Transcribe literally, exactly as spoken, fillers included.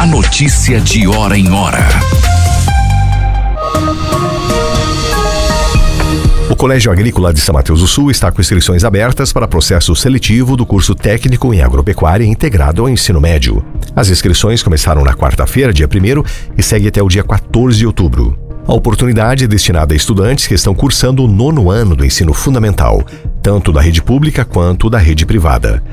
A notícia de hora em hora. O Colégio Agrícola de São Mateus do Sul está com inscrições abertas para processo seletivo do curso técnico em agropecuária integrado ao ensino médio. As inscrições começaram na quarta-feira, dia primeiro, e seguem até o dia quatorze de outubro. A oportunidade é destinada a estudantes que estão cursando o nono ano do ensino fundamental, tanto da rede pública quanto da rede privada.